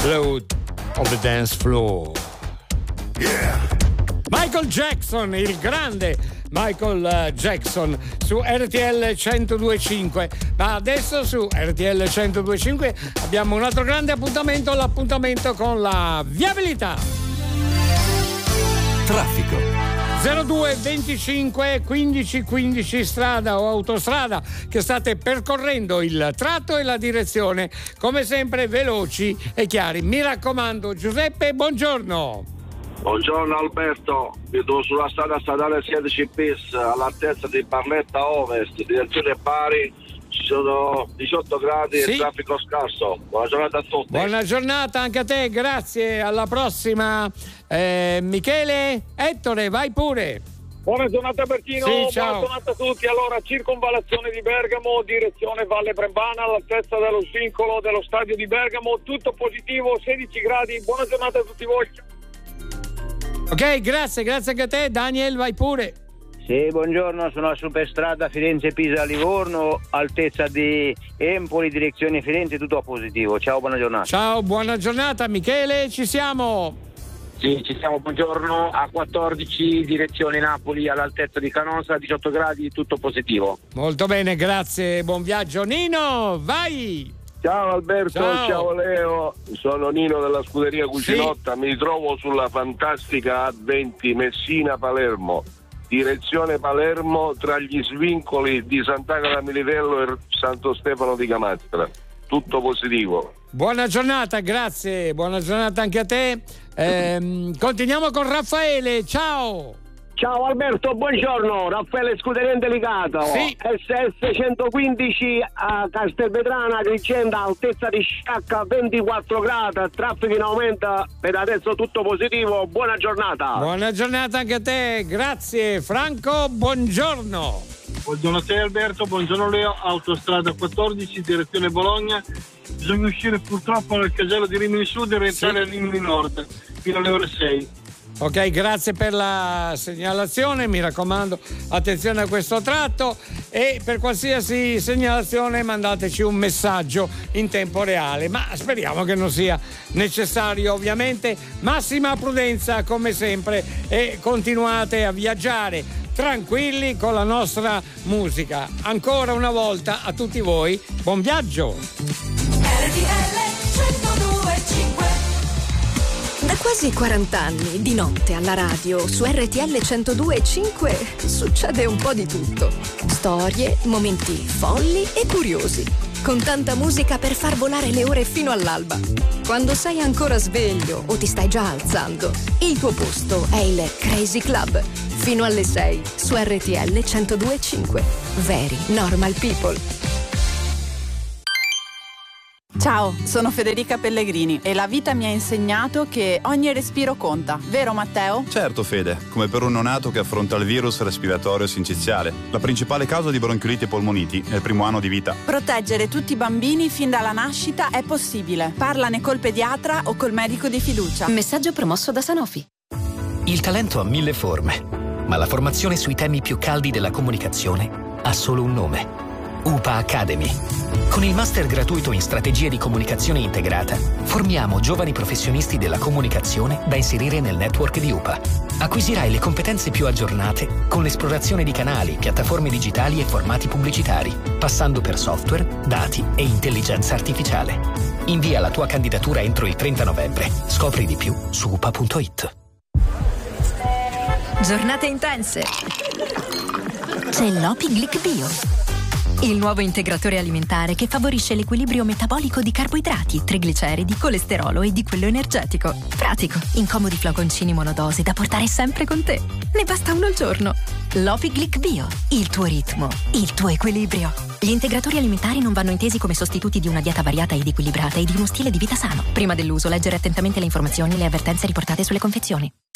Blood on the Dance Floor. Yeah. Michael Jackson, il grande Michael Jackson su RTL 102.5. Ma adesso su RTL 102.5 abbiamo un altro grande appuntamento, l'appuntamento con la viabilità. Traffico. 02 25 15 15 strada o autostrada che state percorrendo il tratto e la direzione, come sempre veloci e chiari. Mi raccomando, Giuseppe, buongiorno. Buongiorno Alberto, vedo sulla strada statale 16 bis all'altezza di Barletta Ovest, direzione Bari, ci sono 18 gradi sì. E traffico scarso. Buona giornata a tutti. Buona giornata anche a te, grazie, alla prossima. Michele, Ettore, vai pure. Buona giornata Bertino, sì, ciao. Buona giornata a tutti. Allora, circonvallazione di Bergamo, direzione Valle Brembana, all'altezza dello svincolo dello stadio di Bergamo, tutto positivo, 16 gradi. Buona giornata a tutti voi. Ok, grazie anche a te. Daniel, vai pure. Sì, buongiorno, sono a Superstrada Firenze-Pisa-Livorno, altezza di Empoli, direzione Firenze, tutto positivo. Ciao, buona giornata. Ciao, buona giornata. Michele, ci siamo? Sì, ci siamo, buongiorno. A14, direzione Napoli, all'altezza di Canosa, 18 gradi, tutto positivo. Molto bene, grazie, buon viaggio. Nino, vai! Ciao Alberto, ciao Leo, sono Nino della scuderia Cucinotta, sì. Mi trovo sulla fantastica A20 Messina-Palermo, direzione Palermo, tra gli svincoli di Sant'Agata Militello e Santo Stefano di Camastra, tutto positivo. Buona giornata, grazie, buona giornata anche a te. Continuiamo con Raffaele, ciao! Ciao Alberto, buongiorno, Raffaele Scuderia Delicato, sì. SS 115 a Castelvetrana, Agrigenta, altezza di Sciacca, 24 gradi, traffico in aumento, per adesso tutto positivo, buona giornata. Buona giornata anche a te, grazie. Franco, buongiorno. Buongiorno a te Alberto, buongiorno Leo, autostrada 14, direzione Bologna, bisogna uscire purtroppo dal casello di Rimini Sud e rientrare a Rimini Nord, fino alle ore 6. Ok, grazie per la segnalazione, mi raccomando attenzione a questo tratto e per qualsiasi segnalazione mandateci un messaggio in tempo reale, ma speriamo che non sia necessario ovviamente. Massima prudenza come sempre e continuate a viaggiare tranquilli con la nostra musica. Ancora una volta a tutti voi, buon viaggio! Da quasi 40 anni, di notte alla radio, su RTL 102.5 succede un po' di tutto. Storie, momenti folli e curiosi. Con tanta musica per far volare le ore fino all'alba. Quando sei ancora sveglio o ti stai già alzando, il tuo posto è il Crazy Club. Fino alle 6 su RTL 102.5. Very Normal People. Ciao, sono Federica Pellegrini e la vita mi ha insegnato che ogni respiro conta, vero Matteo? Certo Fede, come per un neonato che affronta il virus respiratorio sinciziale, la principale causa di bronchioliti e polmoniti nel primo anno di vita. Proteggere tutti i bambini fin dalla nascita è possibile. Parlane col pediatra o col medico di fiducia. Messaggio promosso da Sanofi. Il talento ha 1000 forme, ma la formazione sui temi più caldi della comunicazione ha solo un nome: UPA Academy. Con il master gratuito in strategie di comunicazione integrata, formiamo giovani professionisti della comunicazione da inserire nel network di UPA. Acquisirai le competenze più aggiornate con l'esplorazione di canali, piattaforme digitali e formati pubblicitari, passando per software, dati e intelligenza artificiale. Invia la tua candidatura entro il 30 novembre. Scopri di più su upa.it. Giornate intense. C'è l'Opi Glic Bio, il nuovo integratore alimentare che favorisce l'equilibrio metabolico di carboidrati, trigliceridi, colesterolo e di quello energetico. Pratico, in comodi flaconcini monodose da portare sempre con te. Ne basta uno al giorno. L'Opi Glic Bio, il tuo ritmo, il tuo equilibrio. Gli integratori alimentari non vanno intesi come sostituti di una dieta variata ed equilibrata e di uno stile di vita sano. Prima dell'uso, leggere attentamente le informazioni e le avvertenze riportate sulle confezioni.